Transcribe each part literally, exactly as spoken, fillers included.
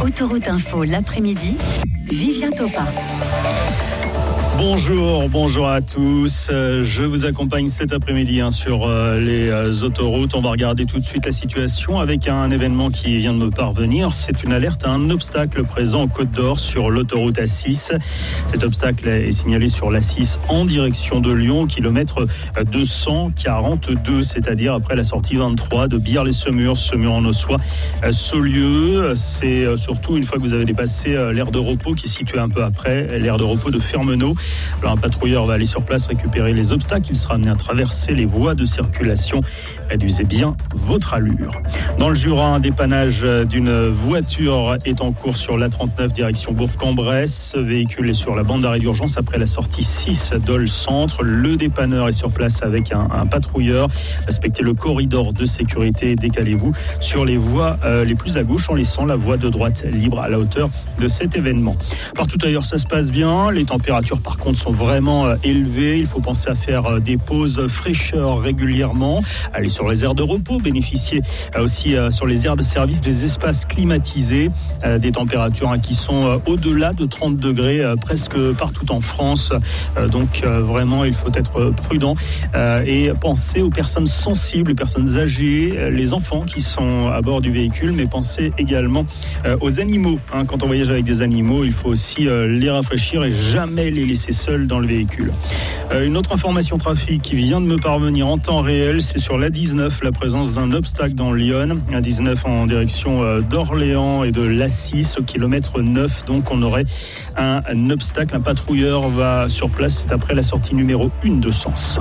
Autoroute Info l'après-midi, Vivien Topin. Bonjour, bonjour à tous. Je vous accompagne cet après-midi hein, sur euh, les euh, autoroutes. On va regarder tout de suite la situation avec un événement qui vient de me parvenir. C'est une alerte à un obstacle présent en Côte d'Or sur l'autoroute A six. Cet obstacle est signalé sur l'A six en direction de Lyon, au kilomètre deux cent quarante-deux, c'est-à-dire après la sortie vingt-trois de Biars-les-Semurs, Semurs-en-Ossois, Saulieu. C'est surtout une fois que vous avez dépassé l'aire de repos qui est située un peu après, l'aire de repos de Fermenot. Alors un patrouilleur va aller sur place récupérer les obstacles. Il sera amené à traverser les voies de circulation. Réduisez bien votre allure. Dans le Jura, un dépannage d'une voiture est en cours sur l'A trente-neuf direction Bourg-en-Bresse. Ce véhicule est sur la bande d'arrêt d'urgence après la sortie six d'Ol Centre. Le dépanneur est sur place avec un, un patrouilleur. Respectez le corridor de sécurité et décalez-vous sur les voies euh, les plus à gauche en laissant la voie de droite libre à la hauteur de cet événement. Partout ailleurs, ça se passe bien. Les températures par contre sont vraiment euh, élevées. Il faut penser à faire euh, des pauses fraîcheur régulièrement. Aller sur les aires de repos, bénéficier euh, aussi euh, sur les aires de service des espaces climatisés, euh, des températures hein, qui sont euh, au-delà de trente degrés euh, presque partout en France. Euh, donc euh, vraiment, il faut être prudent euh, et penser aux personnes sensibles, aux personnes âgées, euh, les enfants qui sont à bord du véhicule, mais pensez également euh, aux animaux. Hein. Quand on voyage avec des animaux, il faut aussi euh, les rafraîchir et jamais les laisser seuls dans le véhicule. Euh, une autre information trafic qui vient de me parvenir en temps réel, c'est sur l'A dix-neuf, la présence d'un obstacle dans Lyon. A dix-neuf en direction euh, d'Orléans et de l'A six au kilomètre neuf. Donc on aurait un, un obstacle. Un patrouilleur va sur place. C'est après la sortie numéro un de Sens.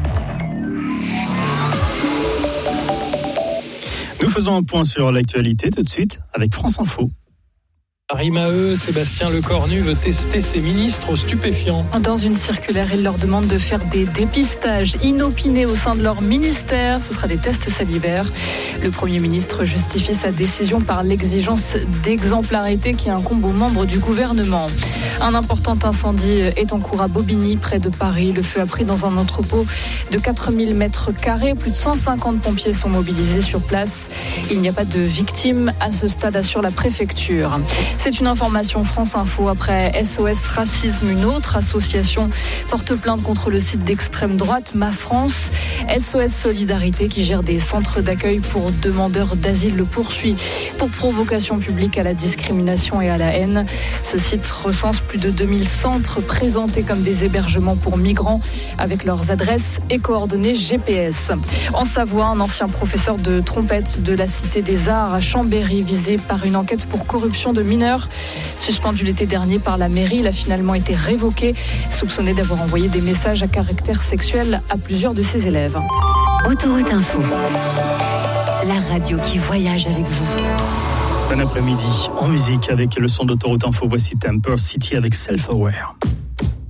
Nous faisons un point sur l'actualité tout de suite avec France Info. Paris Maheu, Sébastien Lecornu veut tester ses ministres aux stupéfiants. Dans une circulaire, il leur demande de faire des dépistages inopinés au sein de leur ministère. Ce sera des tests salivaires. Le Premier ministre justifie sa décision par l'exigence d'exemplarité qui incombe aux membres du gouvernement. Un important incendie est en cours à Bobigny, près de Paris. Le feu a pris dans un entrepôt de quatre mille mètres carrés. Plus de cent cinquante pompiers sont mobilisés sur place. Il n'y a pas de victimes à ce stade, assure la préfecture. C'est une information France Info. Après S O S Racisme, une autre association porte plainte contre le site d'extrême droite Ma France. S O S Solidarité, qui gère des centres d'accueil pour demandeurs d'asile, le poursuit pour provocation publique à la discrimination et à la haine. Ce site recense plus de deux mille centres présentés comme des hébergements pour migrants avec leurs adresses et coordonnées G P S. En Savoie, un ancien professeur de trompette de la Cité des Arts à Chambéry, visé par une enquête pour corruption de mineurs. Suspendu l'été dernier par la mairie, il a finalement été révoqué, soupçonné d'avoir envoyé des messages à caractère sexuel à plusieurs de ses élèves. Autoroute Info, la radio qui voyage avec vous. Bon après-midi en musique avec le son d'Autoroute Info. Voici Temper City avec Self Aware.